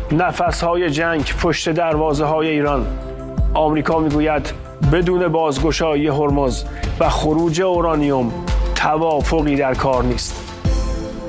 نفس‌های جنگ پشت دروازه‌های ایران. آمریکا میگوید بدون بازگشایی هرمز و خروج اورانیوم توافقی در کار نیست.